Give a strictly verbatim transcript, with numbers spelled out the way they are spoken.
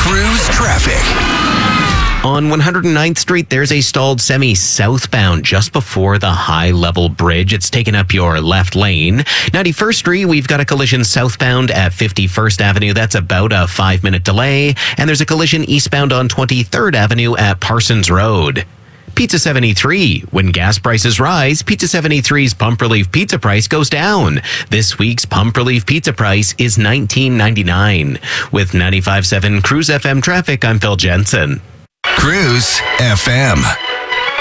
Cruise traffic. On one hundred ninth Street, there's a stalled semi southbound just before the high-level bridge. It's taken up your left lane. ninety-first Street, we've got a collision southbound at fifty-first Avenue. That's about a five-minute delay. And there's a collision eastbound on twenty-third Avenue at Parsons Road. Pizza seventy-three. When gas prices rise, Pizza seventy-three's Pump Relief Pizza price goes down. This week's Pump Relief Pizza price is nineteen ninety-nine. With ninety-five point seven Cruise F M traffic, I'm Phil Jensen. Cruise F M.